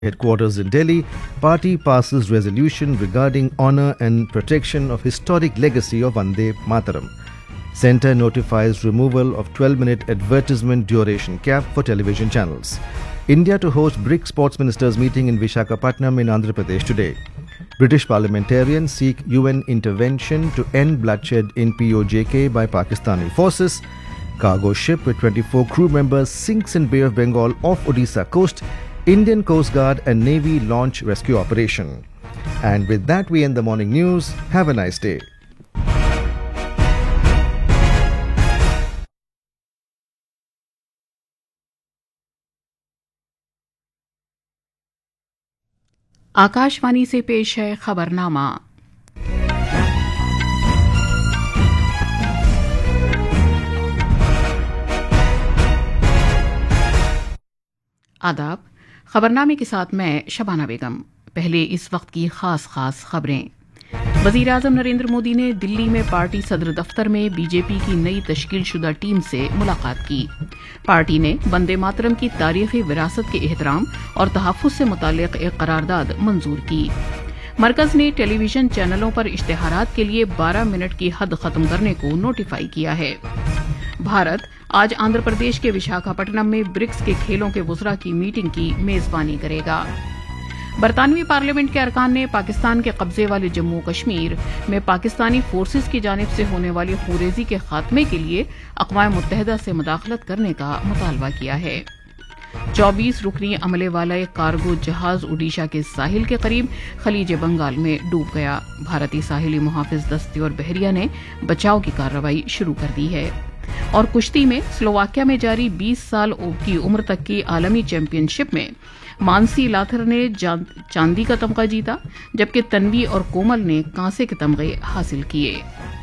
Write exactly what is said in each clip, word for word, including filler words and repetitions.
Headquarters in Delhi, party passes resolution regarding honor and protection of historic legacy of Vande Mataram. Centre notifies removal of twelve-minute advertisement duration cap for television channels. India to host BRICS Sports Ministers meeting in Visakhapatnam in Andhra Pradesh today. British parliamentarians seek U N intervention to end bloodshed in P O J K by Pakistani forces. Cargo ship with twenty-four crew members sinks in Bay of Bengal off Odisha coast. Indian Coast Guard and Navy launch rescue operation. And with that, we end the morning news. Have a nice day. Akashvani से पेश है खबरनामा। आदाब। खबरनामे के साथ मैं शबाना बेगम। पहले इस वक्त की खास खास खबरें। वजीर आजम नरेंद्र मोदी ने दिल्ली में पार्टी सदर दफ्तर में बीजेपी की नई तश्कील शुदा टीम से मुलाकात की। पार्टी ने वंदे मातरम की तारीखी विरासत के एहतराम और तहफ़्फ़ुज़ से मुताल्लिक़ एक करारदाद मंजूर की। मरकज़ ने टेलीविजन चैनलों पर इश्तिहारात के लिए बारह मिनट की हद खत्म करने को नोटिफाई किया है। भारत आज आंध्र प्रदेश के विशाखापट्टनम में ब्रिक्स के खेलों के वुज़रा की मीटिंग की मेजबानी करेगा। बरतानवी पार्लियामेंट के अरकान ने पाकिस्तान के कब्जे वाले जम्मू कश्मीर में पाकिस्तानी फोर्सेस की जानिब से होने वाली खुरेजी के खात्मे के लिए अक़वाम मुत्तहिदा से मुदाखलत करने का मुतालबा किया है। चौबीस रुकनी अमले वाला एक कार्गो जहाज ओडिशा के साहिल के करीब खलीज बंगाल में डूब गया। भारतीय साहिली मुहाफिज दस्ते और बहरिया ने बचाव की कार्रवाई शुरू कर दी है। और कुश्ती में स्लोवाकिया में जारी बीस साल की उम्र तक की आलमी चैंपियनशिप में मानसी लाथर ने चांदी का तमगा जीता, जबकि तन्वी और कोमल ने कांसे के तमगे हासिल किए।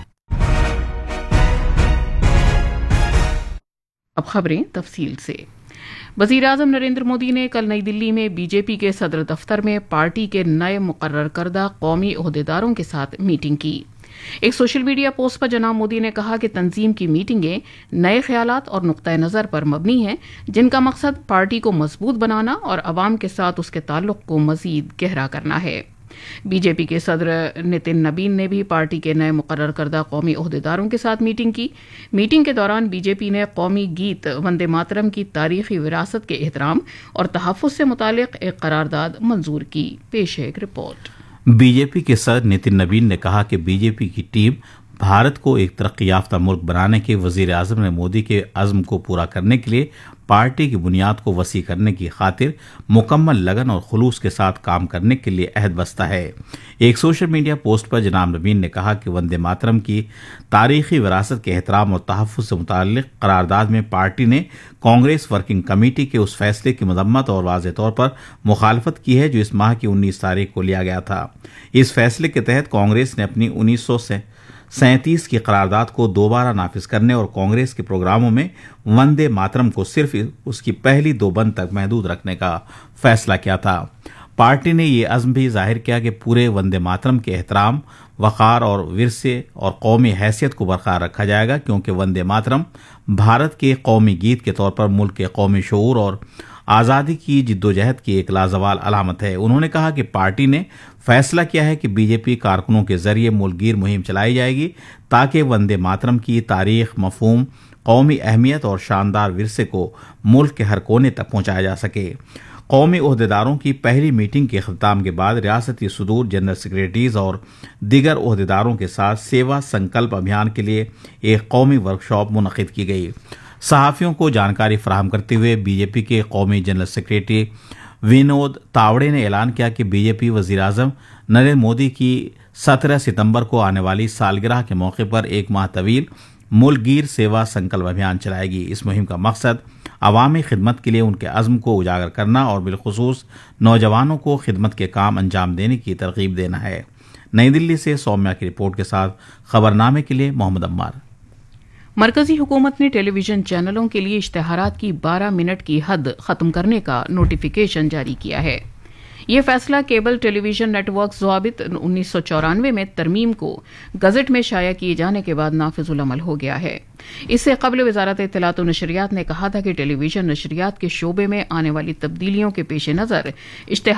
अब खबरें तफसील से। वजीर आजम नरेंद्र मोदी ने कल नई दिल्ली में बीजेपी के सदर दफ्तर में पार्टी के नए मुकर्रर करदा कौमी ओहदेदारों के साथ मीटिंग की। एक सोशल मीडिया पोस्ट पर जनाब मोदी ने कहा कि तंजीम की मीटिंगें नए ख्यालात और नुक्ता नज़र पर मबनी हैं, जिनका मकसद पार्टी को मजबूत बनाना और अवाम के साथ उसके ताल्लुक को मजीद गहरा करना है। बीजेपी के सदर नितिन नबीन ने भी पार्टी के नए मुकर्रर करदा कौमी ओहदेदारों के साथ मीटिंग की। मीटिंग के दौरान बीजेपी ने कौमी गीत वंदे मातरम की तारीखी विरासत के एहतराम और तहफ़्फ़ुज़ से मुताल्लिक़ एक करारदाद मंजूर की। पेश है एक रिपोर्ट। बीजेपी के सदर नितिन नबीन ने कहा कि बीजेपी की टीम भारत को एक तरक्की याफ्ता मुल्क बनाने के वजीर आजम ने मोदी के अज़्म को पूरा करने के लिए पार्टी की बुनियाद को वसी करने की खातिर मुकम्मल लगन और खुलूस के साथ काम करने के लिए अहद बस्ता है। एक सोशल मीडिया पोस्ट पर जनाब नबीन ने कहा कि वंदे मातरम की तारीखी विरासत के एहतराम और तहफ़्फ़ुज़ से मुताल्लिक़ करारदाद में पार्टी ने कांग्रेस वर्किंग कमेटी के उस फैसले की मजम्मत और वाज़ेह तौर पर मुखालफत की है जो इस माह की उन्नीस तारीख को लिया गया था। इस फैसले के तहत कांग्रेस ने अपनी उन्नीस सौ से सैंतीस की करारदाद को दोबारा नाफिज करने और कांग्रेस के प्रोग्रामों में वंदे मातरम को सिर्फ उसकी पहली दो बंद तक महदूद रखने का फैसला किया था। पार्टी ने ये अज़्म भी जाहिर किया कि पूरे वंदे मातरम के एहतराम, वक़ार और विरसे और कौमी हैसियत को बरकरार रखा जाएगा, क्योंकि वंदे मातरम भारत के कौमी गीत के तौर पर मुल्क के कौमी शऊर और आज़ादी की जिद्दोजहद की एक लाजवाल अलामत है। उन्होंने कहा कि पार्टी ने फैसला किया है कि बीजेपी कारकुनों के जरिए मुल्कगीर मुहिम चलाई जाएगी ताकि वंदे मातरम की तारीख, मफहूम, कौमी अहमियत और शानदार विरसे को मुल्क के हर कोने तक पहुंचाया जा सके। कौमी ओहदेदारों की पहली मीटिंग के अख्ताम के बाद रियासती सदूर, जनरल सेक्रेटरीज और दीगर ओहदेदारों के साथ सेवा संकल्प अभियान के लिए एक कौमी वर्कशॉप मुनक़िद की गई। सहाफ़ियों को जानकारी फराहम करते हुए बीजेपी के कौमी जनरल सेक्रेटरी विनोद तावड़े ने ऐलान किया कि बीजेपी वज़ीर आज़म नरेंद्र मोदी की सत्रह सितंबर को आने वाली सालगिरह के मौके पर एक माह तवील मुल्कगीर सेवा संकल्प अभियान चलाएगी। इस मुहिम का मकसद अवामी खिदमत के लिए उनके अज़्म को उजागर करना और बिलखुसूस नौजवानों को खिदमत के काम अंजाम देने की तरगीब देना है। नई दिल्ली से सौम्या की रिपोर्ट के साथ खबरनामे के लिए मोहम्मद अम्मार। मरकजी हुकूमत ने टेलीविजन चैनलों के लिए इश्तिहारात की बारह मिनट की हद खत्म करने का नोटिफिकेशन जारी किया है। یہ فیصلہ کیبل ٹیلی ویژن نیٹ ورک ضوابط انیس سو چورانوے میں ترمیم کو گزٹ میں شائع کیے جانے کے بعد نافذ العمل ہو گیا ہے۔ اس سے قبل وزارت اطلاعات و نشریات نے کہا تھا کہ ٹیلی ویژن نشریات کے شعبے میں آنے والی تبدیلیوں کے پیش نظر اشتہار